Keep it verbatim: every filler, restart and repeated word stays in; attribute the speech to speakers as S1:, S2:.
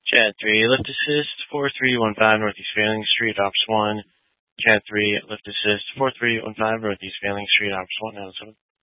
S1: Chat three, lift assist, four three one five Northeast Failing Street, Ops one. Chat three, lift assist, four three one five Northeast Failing Street, Ops one.